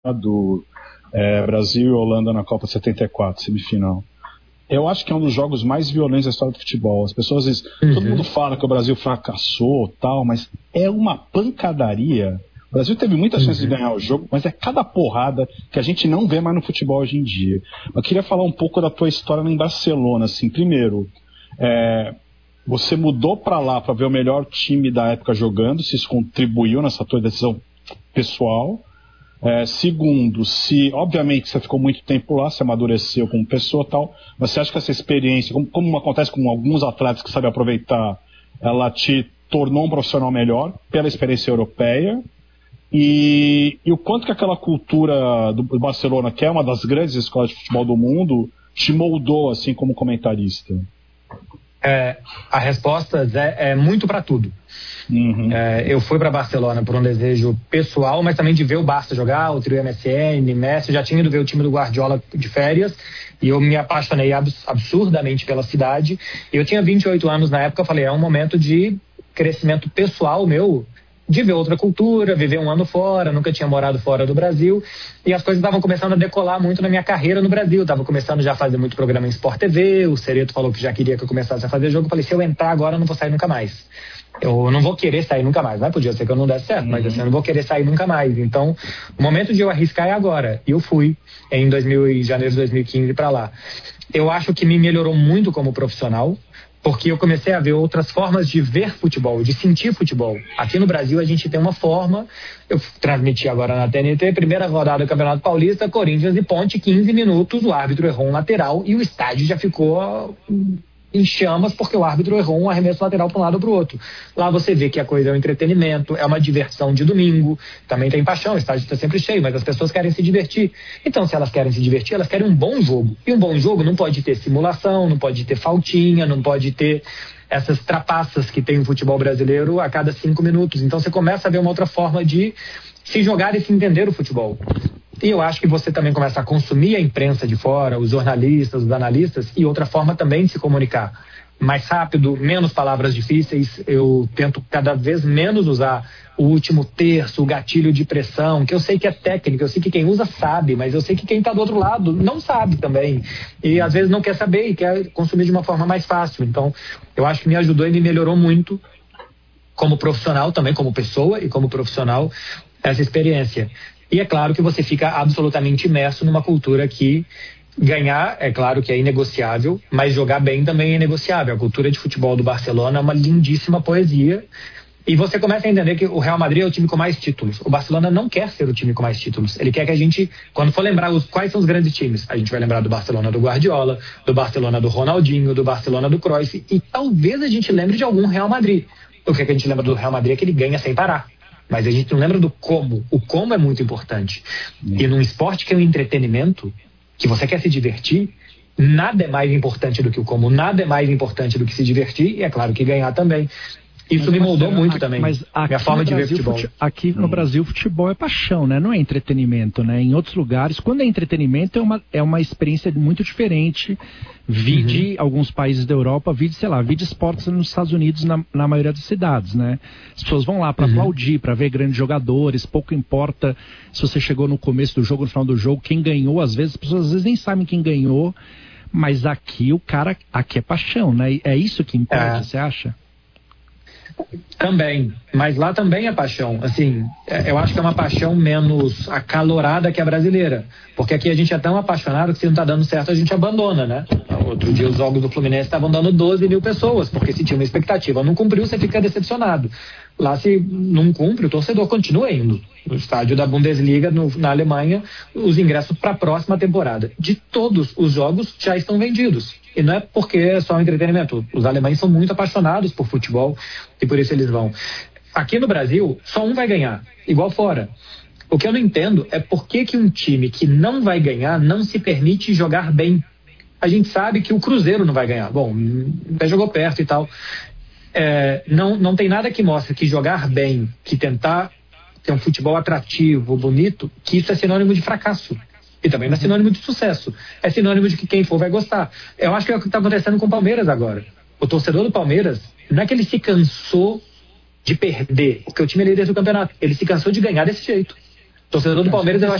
do Brasil e Holanda na Copa 74, semifinal. Eu acho que é um dos jogos mais violentos da história do futebol. As pessoas dizem, todo mundo fala que o Brasil fracassou, tal, mas é uma pancadaria. O Brasil teve muitas chances de ganhar o jogo, mas é cada porrada que a gente não vê mais no futebol hoje em dia. Eu queria falar um pouco da tua história em Barcelona. Assim, primeiro, você mudou para lá para ver o melhor time da época jogando, se isso contribuiu nessa tua decisão pessoal. Segundo, se obviamente você ficou muito tempo lá, se amadureceu como pessoa e tal, mas você acha que essa experiência, como acontece com alguns atletas que sabem aproveitar, ela te tornou um profissional melhor pela experiência europeia? E o quanto que aquela cultura do Barcelona, que é uma das grandes escolas de futebol do mundo, te moldou assim como comentarista? A resposta é muito para tudo. Eu fui para Barcelona por um desejo pessoal, mas também de ver o Barça jogar, o trio MSN, Messi. Eu já tinha ido ver o time do Guardiola de férias e eu me apaixonei absurdamente pela cidade. Eu tinha 28 anos na época, eu falei, é um momento de crescimento pessoal meu, de ver outra cultura, viver um ano fora, nunca tinha morado fora do Brasil, e as coisas estavam começando a decolar muito na minha carreira no Brasil. Estava começando já a fazer muito programa em Sport TV, o Cereto falou que já queria que eu começasse a fazer jogo. Eu falei, se eu entrar agora eu não vou sair nunca mais, eu não vou querer sair nunca mais. Podia ser que eu não desse certo, mas assim, eu não vou querer sair nunca mais. Então, o momento de eu arriscar é agora. E eu fui em janeiro de 2015 para lá. Eu acho que me melhorou muito como profissional, porque eu comecei a ver outras formas de ver futebol, de sentir futebol. Aqui no Brasil a gente tem uma forma, eu transmiti agora na TNT, primeira rodada do Campeonato Paulista, Corinthians e Ponte, 15 minutos, o árbitro errou um lateral e o estádio já ficou em chamas porque o árbitro errou um arremesso lateral para um lado ou para o outro. Lá você vê que a coisa é um entretenimento, é uma diversão de domingo, também tem paixão, o estádio está sempre cheio, mas as pessoas querem se divertir. Então, se elas querem se divertir, elas querem um bom jogo. E um bom jogo não pode ter simulação, não pode ter faltinha, não pode ter essas trapaças que tem o futebol brasileiro a cada 5 minutos. Então, você começa a ver uma outra forma de se jogar e se entender o futebol. E eu acho que você também começa a consumir a imprensa de fora, os jornalistas, os analistas, e outra forma também de se comunicar. Mais rápido, menos palavras difíceis. Eu tento cada vez menos usar o último terço, o gatilho de pressão, que eu sei que é técnica, eu sei que quem usa sabe, mas eu sei que quem está do outro lado não sabe também. E às vezes não quer saber e quer consumir de uma forma mais fácil. Então, eu acho que me ajudou e me melhorou muito como profissional, também como pessoa e como profissional, essa experiência. E é claro que você fica absolutamente imerso numa cultura que ganhar, é claro que é inegociável, mas jogar bem também é negociável. A cultura de futebol do Barcelona é uma lindíssima poesia. E você começa a entender que o Real Madrid é o time com mais títulos. O Barcelona não quer ser o time com mais títulos. Ele quer que a gente, quando for lembrar quais são os grandes times, a gente vai lembrar do Barcelona do Guardiola, do Barcelona do Ronaldinho, do Barcelona do Cruyff, e talvez a gente lembre de algum Real Madrid. O que a gente lembra do Real Madrid é que ele ganha sem parar. Mas a gente não lembra do como. O como é muito importante. E num esporte que é um entretenimento, que você quer se divertir, nada é mais importante do que o como, nada é mais importante do que se divertir, e é claro que ganhar também. Isso me moldou muito também, minha forma de ver futebol. Aqui no Brasil, futebol é paixão, né? Não é entretenimento, né? Em outros lugares, quando é entretenimento, é uma experiência muito diferente. Vide alguns países da Europa, vide esportes nos Estados Unidos, na maioria das cidades, né? As pessoas vão lá para aplaudir, para ver grandes jogadores, pouco importa se você chegou no começo do jogo, no final do jogo, quem ganhou, às vezes, as pessoas às vezes nem sabem quem ganhou, mas aqui aqui é paixão, né? É isso que importa, você acha? Também, mas lá também é paixão. Assim, eu acho que é uma paixão menos acalorada que a brasileira, porque aqui a gente é tão apaixonado que se não tá dando certo a gente abandona, né? Outro dia os jogos do Fluminense estavam dando 12 mil pessoas, porque se tinha uma expectativa, não cumpriu, você fica decepcionado. Lá, se não cumpre, o torcedor continua indo. No estádio da Bundesliga, na Alemanha, os ingressos para a próxima temporada de todos os jogos já estão vendidos. E não é porque é só um entretenimento. Os alemães são muito apaixonados por futebol e por isso eles vão. Aqui no Brasil, só um vai ganhar, igual fora. O que eu não entendo é por que um time que não vai ganhar não se permite jogar bem. A gente sabe que o Cruzeiro não vai ganhar. Bom, até jogou perto e tal. Não tem nada que mostre que jogar bem, que tentar ter um futebol atrativo, bonito, que isso é sinônimo de fracasso. E também não é sinônimo de sucesso. É sinônimo de que quem for vai gostar. Eu acho que é o que está acontecendo com o Palmeiras agora. O torcedor do Palmeiras, não é que ele se cansou de perder, porque o time é líder do campeonato. Ele se cansou de ganhar desse jeito. O torcedor do Palmeiras, eu